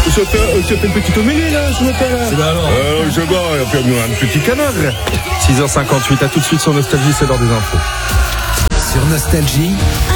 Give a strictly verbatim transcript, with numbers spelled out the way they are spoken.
On se fait, on se fait une petite homélie là ce matin là. C'est bien alors. Euh, je sais pas, il y a puis un petit canard. six heures cinquante-huit, à tout de suite sur Nostalgie, c'est l'heure des infos. Sur Nostalgie,